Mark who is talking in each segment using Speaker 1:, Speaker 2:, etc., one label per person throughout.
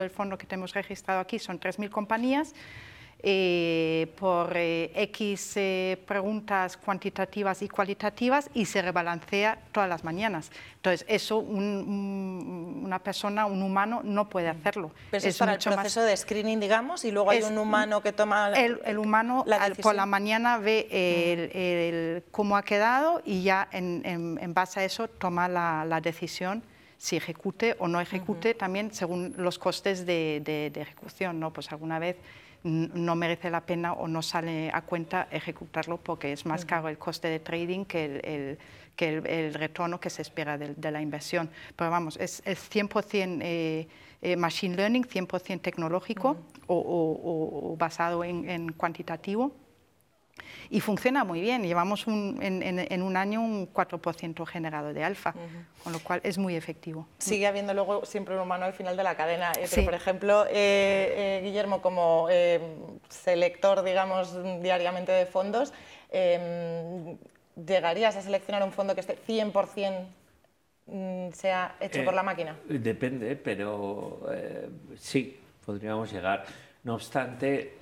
Speaker 1: El fondo que tenemos registrado aquí son 3.000 compañías. Por X preguntas cuantitativas y cualitativas y se rebalancea todas las mañanas. Entonces, eso una persona, un humano, no puede hacerlo.
Speaker 2: Pero es para el proceso de screening, digamos, y luego hay un humano que toma
Speaker 1: el humano
Speaker 2: la decisión.
Speaker 1: Por la mañana ve cómo ha quedado y ya en base a eso toma la decisión si ejecute o no ejecute, también según los costes de ejecución, ¿no? Pues alguna vez no merece la pena o no sale a cuenta ejecutarlo porque es más caro el coste de trading que el retorno que se espera de la inversión. Pero vamos, es 100% machine learning, 100% tecnológico o basado en cuantitativo. Y funciona muy bien, llevamos en un año un 4% generado de alfa, con lo cual es muy efectivo.
Speaker 2: Sigue habiendo luego siempre un humano al final de la cadena,
Speaker 1: Sí.
Speaker 2: pero por ejemplo, Guillermo, como selector, digamos, diariamente de fondos, ¿llegarías a seleccionar un fondo que esté 100% sea hecho por la máquina?
Speaker 3: Depende, pero sí, podríamos llegar. No obstante,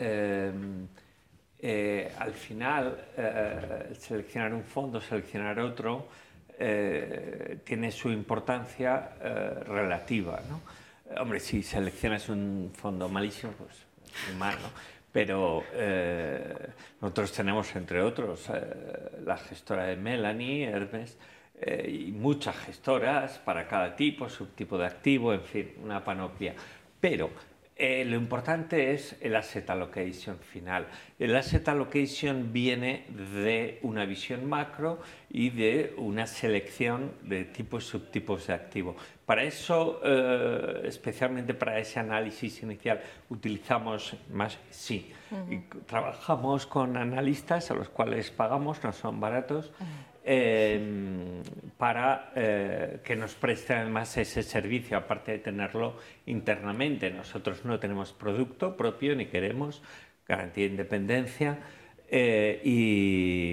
Speaker 3: al final, seleccionar un fondo, seleccionar otro, tiene su importancia relativa, ¿no? Hombre, si seleccionas un fondo malísimo, pues es muy mal, ¿no? Pero nosotros tenemos, entre otros, la gestora de Melanie, Hermes, y muchas gestoras para cada tipo, subtipo de activo, en fin, una panoplia. Pero lo importante es el asset allocation final. El asset allocation viene de una visión macro y de una selección de tipos y subtipos de activo. Para eso, especialmente para ese análisis inicial, utilizamos más sí. Y trabajamos con analistas a los cuales pagamos, no son baratos, para que nos presten además ese servicio, aparte de tenerlo internamente. Nosotros no tenemos producto propio ni queremos, garantía de independencia, y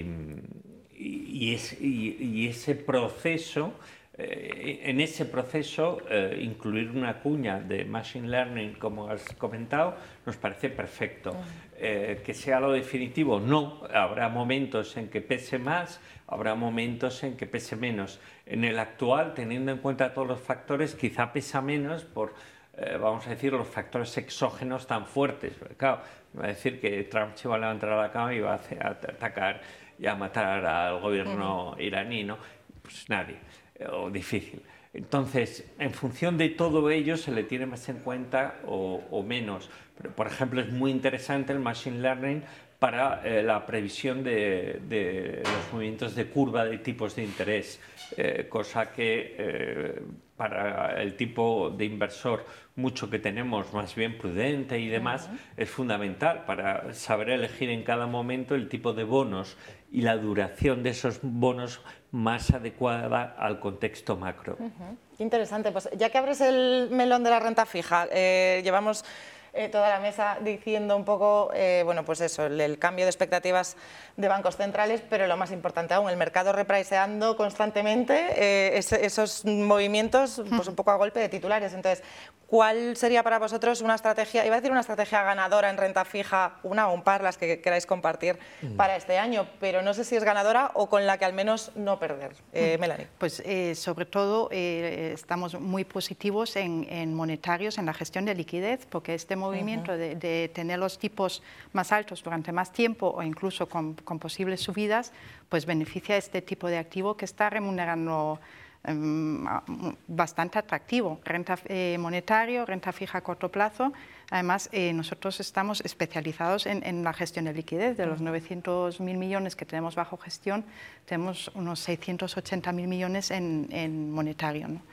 Speaker 3: ese proceso, en ese proceso, incluir una cuña de Machine Learning, como has comentado, nos parece perfecto. Que sea lo definitivo, no. Habrá momentos en que pese más, habrá momentos en que pese menos. En el actual, teniendo en cuenta todos los factores, quizá pesa menos por, vamos a decir, los factores exógenos tan fuertes. Porque, claro, va a decir que Trump se iba a levantar a la cama y va a atacar y a matar al gobierno iraní, ¿no? Pues nadie, o difícil. Entonces, en función de todo ello, se le tiene más en cuenta o menos. Pero, por ejemplo, es muy interesante el Machine Learning para la previsión de los movimientos de curva de tipos de interés, cosa que para el tipo de inversor mucho que tenemos, más bien prudente y demás, es fundamental para saber elegir en cada momento el tipo de bonos y la duración de esos bonos más adecuada al contexto macro.
Speaker 2: Interesante, pues ya que abres el melón de la renta fija, llevamos toda la mesa diciendo un poco, bueno, pues eso, el cambio de expectativas de bancos centrales, pero lo más importante aún, el mercado repriceando constantemente esos movimientos, pues un poco a golpe de titulares. Entonces, ¿cuál sería para vosotros una estrategia, iba a decir una estrategia ganadora en renta fija, una o un par, las que queráis compartir para este año, pero no sé si es ganadora o con la que al menos no perder? Melanie.
Speaker 1: Pues sobre todo estamos muy positivos en monetarios, en la gestión de liquidez, porque este movimiento de tener los tipos más altos durante más tiempo o incluso con posibles subidas, pues beneficia a este tipo de activo que está remunerando bastante atractivo, renta monetario, renta fija a corto plazo. Además, nosotros estamos especializados en la gestión de liquidez. De los 900.000 millones que tenemos bajo gestión, tenemos unos 680.000 millones en monetario, ¿no?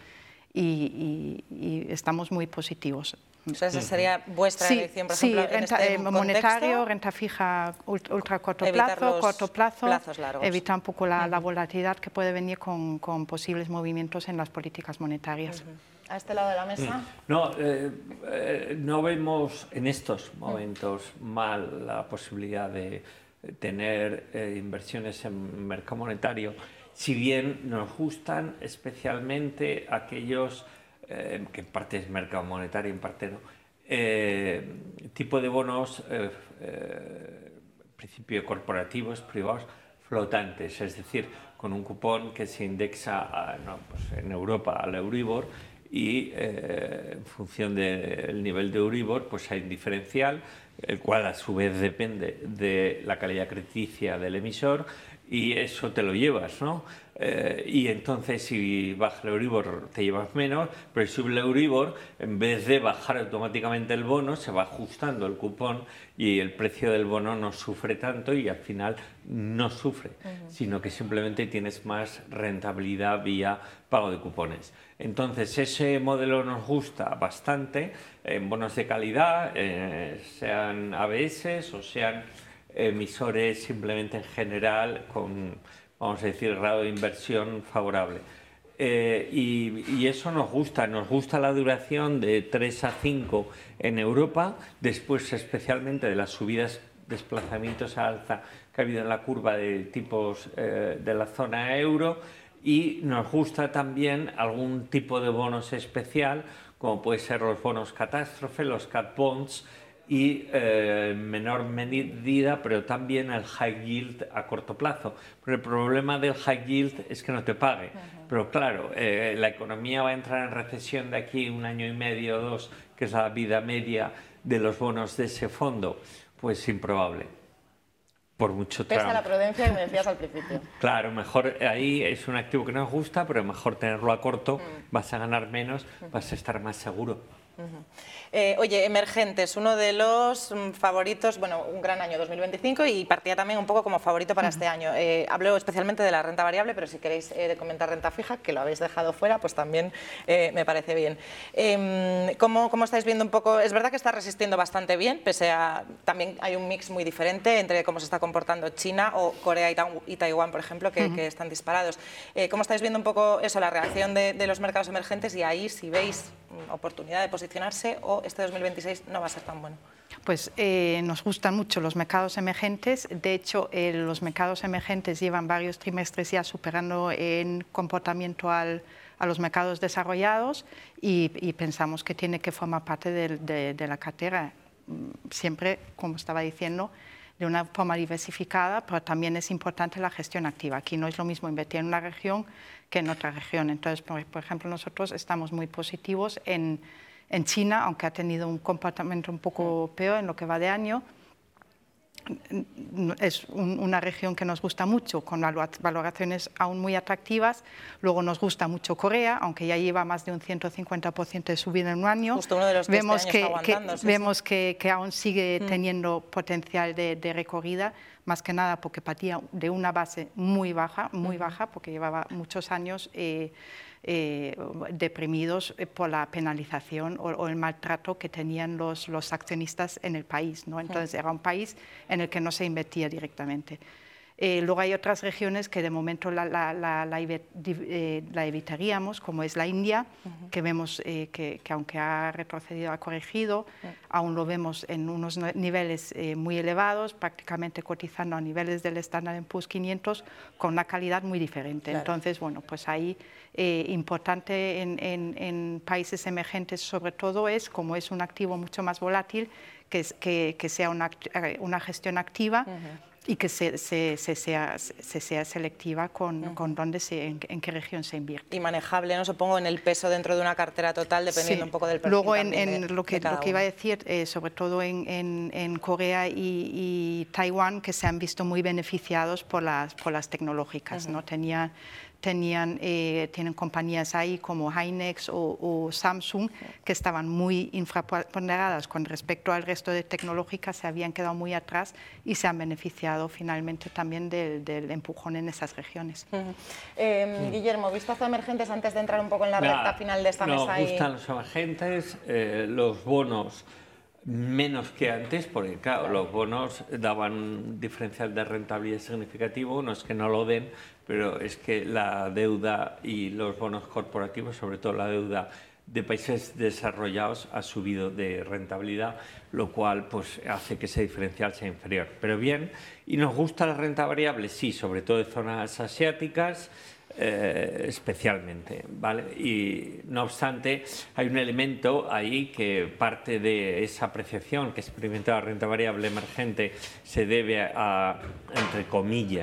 Speaker 1: Y estamos muy positivos.
Speaker 2: O sea, esa sería vuestra elección, por ejemplo,
Speaker 1: en este monetario, renta fija ultra corto plazo,
Speaker 2: plazos largos.
Speaker 1: Evita un poco la volatilidad que puede venir con posibles movimientos en las políticas monetarias.
Speaker 2: ¿A este lado de la mesa?
Speaker 3: No, no vemos en estos momentos mal la posibilidad de tener inversiones en mercado monetario, si bien nos gustan especialmente aquellos que en parte es mercado monetario, en parte no, tipo de bonos, en principio corporativos, privados, flotantes, es decir, con un cupón que se indexa pues en Europa al Euribor y en función del nivel de Euribor pues hay un diferencial, el cual a su vez depende de la calidad crediticia del emisor y eso te lo llevas, ¿no? Y entonces si baja el Euribor te llevas menos, pero si sube el Euribor, en vez de bajar automáticamente el bono, se va ajustando el cupón y el precio del bono no sufre tanto y al final no sufre, sino que simplemente tienes más rentabilidad vía pago de cupones. Entonces ese modelo nos gusta bastante en bonos de calidad, sean ABS o sean emisores simplemente en general con, vamos a decir, grado de inversión favorable. Y eso nos gusta la duración de 3 a 5 en Europa, después especialmente de las subidas, desplazamientos a alza que ha habido en la curva de tipos de la zona euro, y nos gusta también algún tipo de bonos especial, como puede ser los bonos catástrofe, los cat bonds, y en menor medida, pero también el high yield a corto plazo. Pero el problema del high yield es que no te pague. Pero claro, la economía va a entrar en recesión de aquí 1 año y medio o 2, que es la vida media de los bonos de ese fondo. Pues improbable. Por mucho
Speaker 2: Pese
Speaker 3: Trump.
Speaker 2: a la prudencia que me decías al principio.
Speaker 3: Claro, mejor ahí es un activo que nos gusta, pero mejor tenerlo a corto, vas a ganar menos, vas a estar más seguro.
Speaker 2: Oye, emergentes, uno de los favoritos, bueno, un gran año 2025 y partía también un poco como favorito para este año. Hablo especialmente de la renta variable, pero si queréis comentar renta fija, que lo habéis dejado fuera, pues también me parece bien. ¿Cómo estáis viendo un poco? Es verdad que está resistiendo bastante bien, pese a también hay un mix muy diferente entre cómo se está comportando China o Corea y Taiwán, por ejemplo, que están disparados. ¿Cómo estáis viendo un poco eso, la reacción de los mercados emergentes y ahí si veis oportunidad de posicionarse o este 2026 no va a ser tan bueno?
Speaker 1: Pues nos gustan mucho los mercados emergentes. De hecho, los mercados emergentes llevan varios trimestres ya superando en comportamiento a los mercados desarrollados y pensamos que tiene que formar parte de la cartera, siempre, como estaba diciendo, de una forma diversificada, pero también es importante la gestión activa. Aquí no es lo mismo invertir en una región que en otra región. Entonces, por ejemplo, nosotros estamos muy positivos en China, aunque ha tenido un comportamiento un poco peor en lo que va de año. Es una región que nos gusta mucho, con valoraciones aún muy atractivas. Luego nos gusta mucho Corea, aunque ya lleva más de un 150% de subida en un año.
Speaker 2: Justo uno de los que
Speaker 1: vemos
Speaker 2: este año está aguantando.
Speaker 1: Vemos que aún sigue teniendo potencial de recorrida, más que nada porque partía de una base muy baja, porque llevaba muchos años deprimidos por la penalización o el maltrato que tenían los accionistas en el país, ¿no? Entonces era un país en el que no se invertía directamente. Luego hay otras regiones que de momento la evitaríamos, como es la India, que vemos que aunque ha retrocedido, ha corregido, aún lo vemos en unos niveles muy elevados, prácticamente cotizando a niveles del Standard & Poor's 500 con una calidad muy diferente. Claro. Entonces, bueno, pues ahí importante en países emergentes sobre todo es, como es un activo mucho más volátil, que sea una gestión activa y que se sea selectiva con dónde en qué región se invierte.
Speaker 2: Y manejable, ¿no? Supongo, en el peso dentro de una cartera total, dependiendo un poco del perfil.
Speaker 1: Luego, lo que iba a decir, sobre todo en Corea y Taiwán, que se han visto muy beneficiados por las tecnológicas, ¿no? Tienen compañías ahí como Hynix o Samsung que estaban muy infraponderadas con respecto al resto de tecnológicas, se habían quedado muy atrás y se han beneficiado finalmente también del empujón en esas regiones.
Speaker 2: Guillermo, vistazo a emergentes antes de entrar un poco en la recta final de esta mesa.
Speaker 3: Nos gustan los emergentes, los bonos menos que antes, porque claro, los bonos daban un diferencial de rentabilidad significativo, no es que no lo den, pero es que la deuda y los bonos corporativos, sobre todo la deuda de países desarrollados, ha subido de rentabilidad, lo cual pues hace que ese diferencial sea inferior. Pero bien, ¿y nos gusta la renta variable? Sí, sobre todo de zonas asiáticas, especialmente, ¿vale? Y no obstante, hay un elemento ahí que parte de esa apreciación que experimenta la renta variable emergente se debe a, entre comillas,